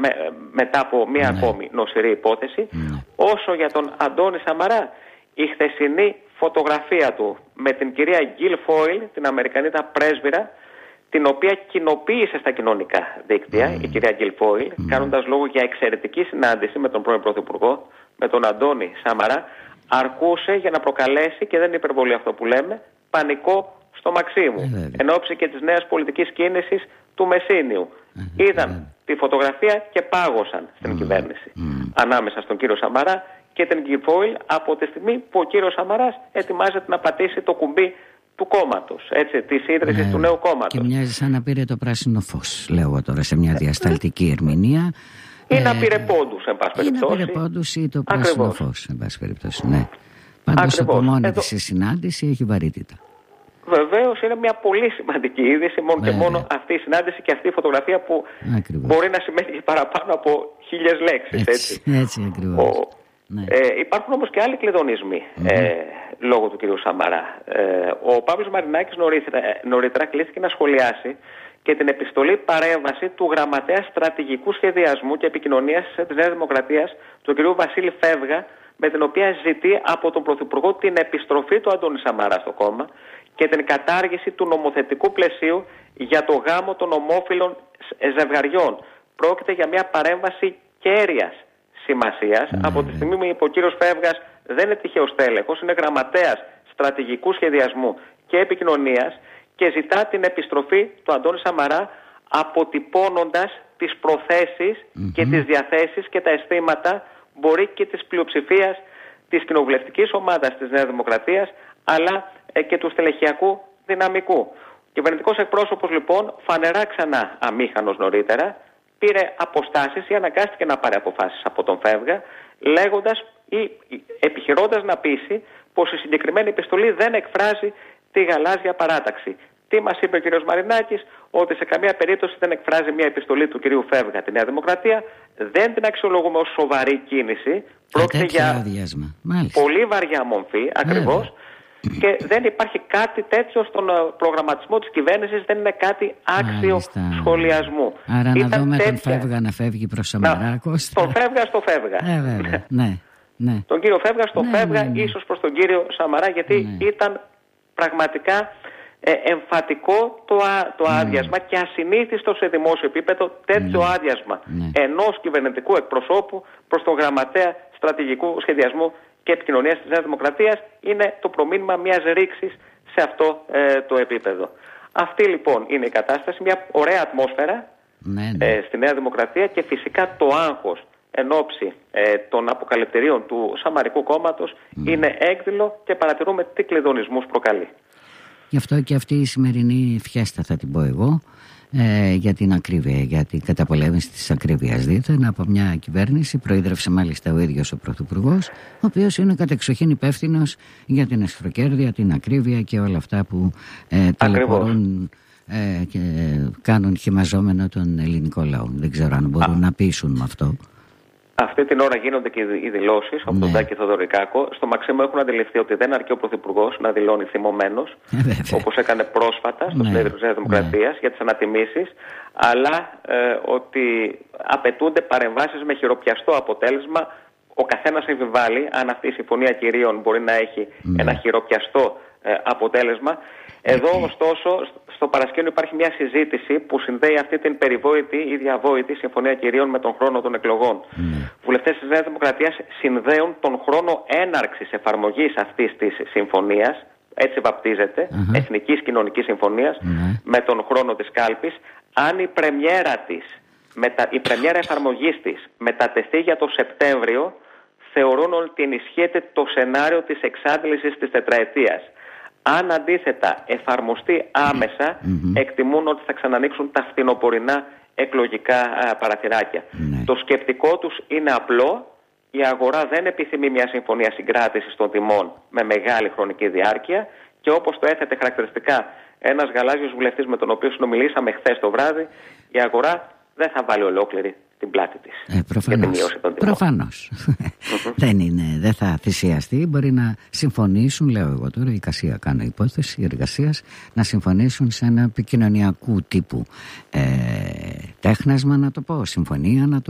μετά από μία ακόμη νοσηρή υπόθεση. Όσο για τον Αντώνη Σαμαρά, η χθεσινή φωτογραφία του με την κυρία Γκίλ Φόιλ, την Αμερικανίδα πρέσβυρα, την οποία κοινοποίησε στα κοινωνικά δίκτυα η κυρία Γκίλ Φόιλ, κάνοντας λόγο για εξαιρετική συνάντηση με τον πρώην Πρωθυπουργό, με τον Αντώνη Σαμαρά, αρκούσε για να προκαλέσει, και δεν είναι υπερβολή αυτό που λέμε, πανικό στο Μαξίμου, εν ώψη και της νέας πολιτικής κίνησης του Μεσίνιου. Είδαν τη φωτογραφία και πάγωσαν στην κυβέρνηση ανάμεσα στον κύριο Σαμαρά και την Γκίλ Φόιλ, από τη στιγμή που ο κύριος Σαμαράς ετοιμάζεται να πατήσει το κουμπί του κόμματος, της ίδρυσης του νέου κόμματος. Και μοιάζει σαν να πήρε το πράσινο φως, λέω τώρα, σε μια διασταλτική ερμηνεία. Ή να πήρε πόντους, εν πάση περιπτώσει. Ή να πήρε πόντους ή το πράσινο φως, εν πάση περιπτώσει, ναι. Πάντως από μόνη της η συνάντηση έχει βαρύτητα. Βεβαίως είναι μια πολύ σημαντική είδηση, μόνο και μόνο αυτή η συνάντηση και αυτή η φωτογραφία που μπορεί να σημαίνει και παραπάνω από 1000 λέξεις. Έτσι ακριβώς. Υπάρχουν όμως και άλλοι κλειδονισμοί λόγω του κ. Σαμαρά. Ο Παύλος Μαρινάκης νωρίτερα κλήθηκε να σχολιάσει και την επιστολή παρέμβαση του Γραμματέα Στρατηγικού Σχεδιασμού και Επικοινωνίας της Νέας Δημοκρατίας, του κ. Βασίλη Φεύγα, με την οποία ζητεί από τον Πρωθυπουργό την επιστροφή του Αντώνη Σαμαρά στο κόμμα και την κατάργηση του νομοθετικού πλαισίου για το γάμο των ομόφυλων ζευγαριών. Πρόκειται για μια παρέμβαση κέρυας σημασίας, από τη στιγμή που ο κύριος Φεύγας δεν είναι τυχαίος τέλεχος, είναι Γραμματέας Στρατηγικού Σχεδιασμού και Επικοινωνίας και ζητά την επιστροφή του Αντώνη Σαμαρά, αποτυπώνοντας τις προθέσεις και τις διαθέσεις και τα αισθήματα, μπορεί και της πλειοψηφίας της κοινοβουλευτικής ομάδας της Νέας Δημοκρατίας, αλλά και του στελεχειακού δυναμικού. Ο κυβερνητικός εκπρόσωπος λοιπόν, φανερά ξανά αμήχανος νωρίτερα, πήρε αποστάσεις ή αναγκάστηκε να πάρει αποφάσεις από τον Φεύγα, λέγοντας ή επιχειρώντας να πείσει πως η συγκεκριμένη επιστολή δεν εκφράζει τη γαλάζια παράταξη. Τι μας είπε ο κ. Μαρινάκης? Ότι σε καμία περίπτωση δεν εκφράζει μια επιστολή του κ. Φεύγα τη Νέα Δημοκρατία, δεν την αξιολογούμε ως σοβαρή κίνηση, πρόκειται για πολύ βαριά μομφή ακριβώς. Και δεν υπάρχει κάτι τέτοιο στον προγραμματισμό της κυβέρνησης, δεν είναι κάτι άξιο σχολιασμού. Άρα να δούμε τον Φεύγα να φεύγει προς Σαμαρά, Κώστα. Τον Φεύγα στο Φεύγα. Ναι. Τον κύριο Φεύγα στο Φεύγα, ίσως προς τον κύριο Σαμαρά, γιατί ήταν πραγματικά εμφατικό το άδειασμα και ασυνήθιστο σε δημόσιο επίπεδο τέτοιο άδειασμα ενός κυβερνητικού εκπροσώπου προς τον Γραμματέα Στρατηγικού Σχεδιασμού και Επικοινωνίας της Νέας Δημοκρατίας. Είναι το προμήνυμα μιας ρήξης σε αυτό το επίπεδο. Αυτή λοιπόν είναι η κατάσταση, μια ωραία ατμόσφαιρα στη Νέα Δημοκρατία και φυσικά το άγχος εν ώψη των αποκαλυπτηρίων του Σαμαρικού κόμματος είναι έκδηλο και παρατηρούμε τι κλειδονισμούς προκαλεί. Γι' αυτό και αυτή η σημερινή φιέστα, θα την πω εγώ, για την ακρίβεια, για την καταπολέμηση της ακρίβειας δίθεν από μια κυβέρνηση. Προείδρευσε μάλιστα ο ίδιος ο Πρωθυπουργός, ο οποίος είναι κατεξοχήν υπεύθυνος για την εσχροκέρδεια, την ακρίβεια και όλα αυτά που ταλαιπωρούν και κάνουν χυμαζόμενο τον ελληνικό λαό. Δεν ξέρω αν μπορούν να πείσουν με αυτό. Αυτή την ώρα γίνονται και οι δηλώσεις από τον Τάκη Θοδωρικάκο. Στο Μαξίμου έχουν αντιληφθεί ότι δεν αρκεί ο Πρωθυπουργός να δηλώνει θυμωμένος, όπως έκανε πρόσφατα στο Συνέδριο της Νέας Δημοκρατίας για τις ανατιμήσεις, αλλά ότι απαιτούνται παρεμβάσεις με χειροπιαστό αποτέλεσμα. Ο καθένας αμφιβάλλει αν αυτή η συμφωνία κυρίων μπορεί να έχει ένα χειροπιαστό αποτέλεσμα. Εδώ ωστόσο στο παρασκήνιο υπάρχει μια συζήτηση που συνδέει αυτή την περιβόητη ή διαβόητη συμφωνία κυρίων με τον χρόνο των εκλογών. Βουλευτές της Νέας Δημοκρατίας συνδέουν τον χρόνο έναρξης εφαρμογής αυτής της συμφωνίας, έτσι βαπτίζεται, Εθνικής Κοινωνικής Συμφωνίας, με τον χρόνο της κάλπης. Αν η πρεμιέρα εφαρμογής της μετατεθεί για το Σεπτέμβριο, θεωρούν ότι ενισχύεται το σενάριο της εξάντλησης της τετραετίας. Αν αντίθετα εφαρμοστεί άμεσα, εκτιμούν ότι θα ξανανοίξουν τα φθινοπορεινά εκλογικά παραθυράκια. Το σκεπτικό τους είναι απλό. Η αγορά δεν επιθυμεί μια συμφωνία συγκράτησης των τιμών με μεγάλη χρονική διάρκεια και όπως το έθετε χαρακτηριστικά ένας γαλάζιος βουλευτής με τον οποίο συνομιλήσαμε χθες το βράδυ, η αγορά δεν θα βάλει ολόκληρη την πλάτη της. Προφανώς. Δεν θα θυσιαστεί. Μπορεί να συμφωνήσουν, λέω εγώ τώρα, η Κασία κάνω υπόθεση εργασίας, να συμφωνήσουν σε ένα επικοινωνιακού τύπου τέχνασμα, να το πω, συμφωνία, να το